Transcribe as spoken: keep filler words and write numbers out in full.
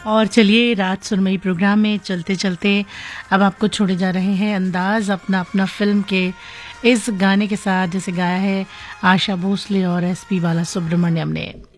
और चलिए रात सुरमई प्रोग्राम में चलते चलते अब आपको छोड़े जा रहे हैं अंदाज अपना अपना फिल्म के इस गाने के साथ जिसे गाया है आशा भोसले और एस पी बाला सुब्रमण्यम ने।